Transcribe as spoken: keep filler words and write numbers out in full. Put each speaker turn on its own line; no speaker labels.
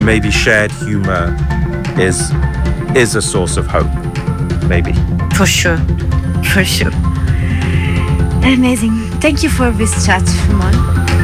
maybe shared humor is is a source of hope. Maybe.
For sure. For sure. Amazing. Thank you for this chat, Shimon.